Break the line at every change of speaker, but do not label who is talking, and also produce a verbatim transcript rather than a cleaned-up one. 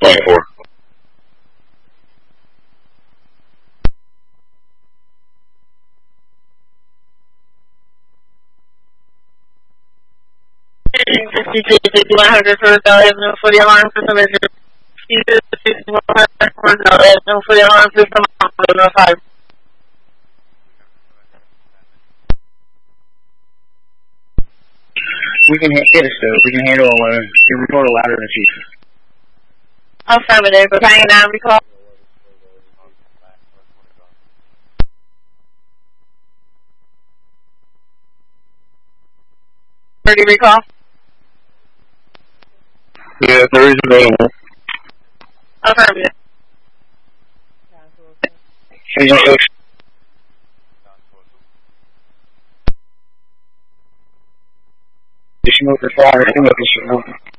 twenty-four.
fifty-one hundred for the avenue for the alarm system is fifty-one hundred for the avenue for the alarm system on five.
We can hit it, so we can handle uh, the recorder louder than chief.
Affirmative, we're hanging down, recall. thirty recall.
Yeah, there is available.
Affirmative.
Agent six.
Smoker fire, smoker smoker.